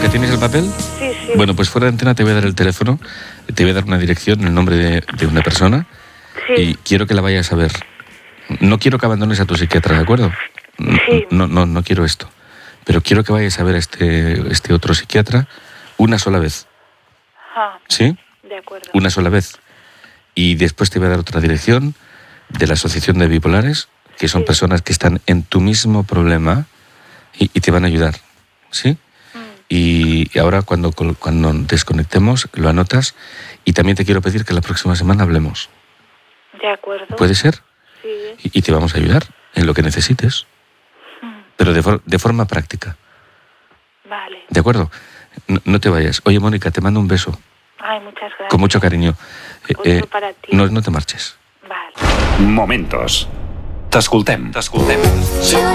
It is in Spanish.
Mónica, ¿tienes el papel? Sí. Bueno, pues fuera de antena te voy a dar el teléfono, te voy a dar una dirección, el nombre de una persona, y quiero que la vayas a ver. No quiero que abandones a tu psiquiatra, ¿de acuerdo? Sí. No quiero esto. Pero quiero que vayas a ver a este otro psiquiatra una sola vez. ¿Sí? De acuerdo. Una sola vez. Y después te voy a dar otra dirección de la Asociación de Bipolares, que son personas que están en tu mismo problema y te van a ayudar. ¿Sí? Y ahora cuando desconectemos lo anotas, y también te quiero pedir que la próxima semana hablemos. De acuerdo. ¿Puede ser? Sí. Y te vamos a ayudar en lo que necesites, pero de forma práctica. Vale. ¿De acuerdo? No te vayas. Oye, Mónica, te mando un beso. Ay, muchas gracias. Con mucho cariño. Otro para ti. No te marches. Vale. Momentos. T'escoltem.